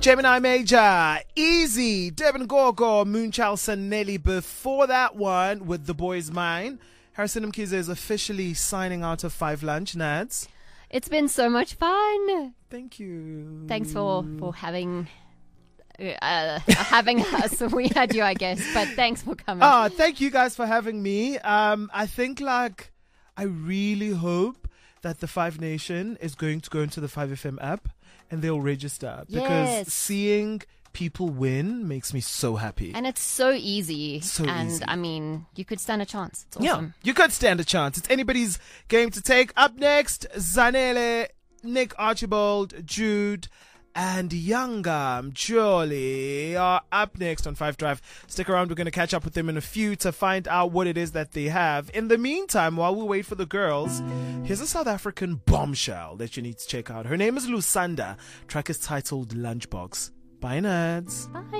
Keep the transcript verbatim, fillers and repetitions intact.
Gemini Major, Easy, Devin Gorgo, Moonchild Sanelli. Before that one, with The Boys Mine, Harrison Mkhize is officially signing out of Five Lunch. Nads, it's been so much fun. Thank you. Thanks for, for having uh, having us. We had you, I guess, but thanks for coming. Ah, thank you guys for having me. Um, I think like I really hope that the Five Nation is going to go into the five F M app and they'll register, because Yes. seeing people win makes me so happy. And it's so easy. So and easy. I mean, you could stand a chance. It's Yeah, awesome. you could stand a chance. It's anybody's game to take. Up next, Zanele, Nick Archibald, Jude, and Younger Jolie are up next on Five Drive. Stick around. We're going to catch up with them in a few to find out what it is that they have. In the meantime, while we wait for the girls, here's a South African bombshell that you need to check out. Her name is Lusanda. Track is titled Lunchbox. Bye, nerds. Bye.